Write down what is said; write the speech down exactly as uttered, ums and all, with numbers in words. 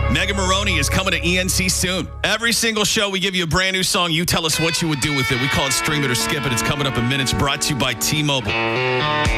Megan Maroney is coming to E N C soon. Every single show, we give you a brand new song. You tell us what you would do with it. We call it Stream It or Skip It. It's coming up in minutes. Brought to you by T-Mobile.